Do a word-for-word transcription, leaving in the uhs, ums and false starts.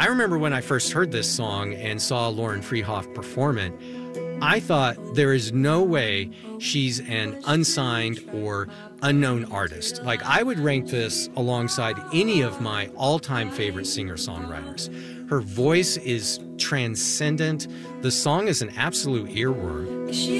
I remember when I first heard this song and saw Lauren Freehoff perform it, I thought there is no way she's an unsigned or unknown artist. Like, I would rank this alongside any of my all-time favorite singer-songwriters. Her voice is transcendent. The song is an absolute earworm.